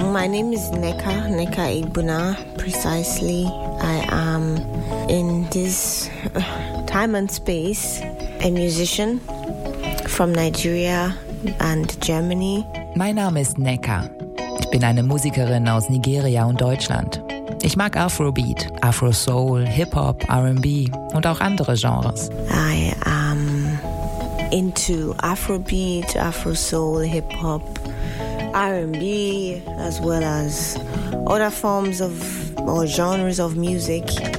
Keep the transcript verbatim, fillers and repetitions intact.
My name is Neka, Neka Igbuna, precisely. I am in this time and space a musician from Nigeria and Germany. Mein Name ist Neka. Ich bin eine Musikerin aus Nigeria und Deutschland. Ich mag Afrobeat, Afro-Soul, Hip-Hop, R and B und auch andere Genres. I am into Afrobeat, Afro-Soul, Hip-Hop, R and B, as well as other forms of or genres of music.